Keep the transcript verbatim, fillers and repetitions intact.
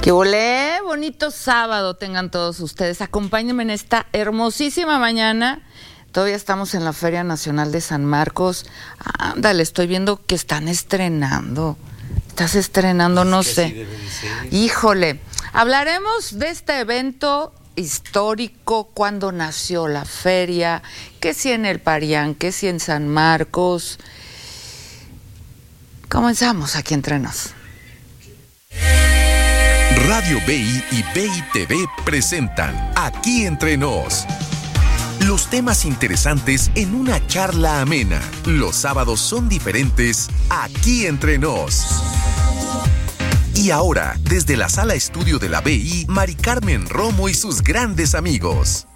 ¡Qué volé! Bonito sábado tengan todos ustedes. Acompáñenme en esta hermosísima mañana. Todavía estamos en la Feria Nacional de San Marcos. Ándale, estoy viendo que están estrenando. ¿Estás estrenando? No sé. Híjole. Hablaremos de este evento histórico, cuándo nació la feria, que si en el Parián, que si en San Marcos. Comenzamos aquí entre nos. Radio B I y B I T V presentan Aquí Entre Nos. Los temas interesantes en una charla amena. Los sábados son diferentes Aquí Entre Nos. Y ahora, desde la sala estudio de la B I, Mari Carmen Romo y sus grandes amigos.